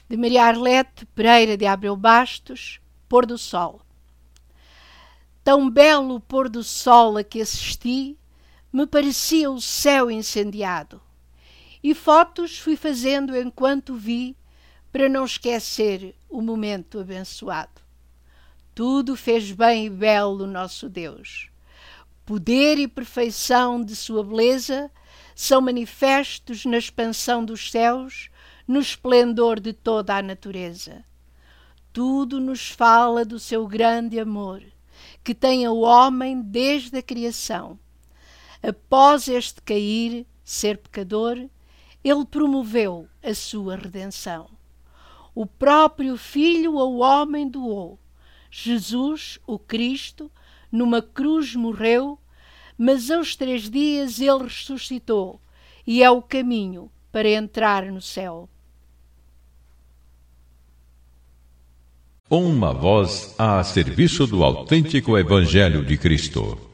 de Maria Arlete Pereira de Abreu Bastos, Pôr do Sol. Tão belo o pôr do sol a que assisti, me parecia o céu incendiado. E fotos fui fazendo enquanto vi, para não esquecer o momento abençoado. Tudo fez bem e belo o nosso Deus. Poder e perfeição de sua beleza são manifestos na expansão dos céus, no esplendor de toda a natureza. Tudo nos fala do seu grande amor, que tem ao homem desde a criação. Após este cair, ser pecador, ele promoveu a sua redenção. O próprio Filho ao homem doou. Jesus, o Cristo, numa cruz morreu, mas aos 3 dias ele ressuscitou e é o caminho para entrar no céu. Uma voz a serviço do autêntico Evangelho de Cristo.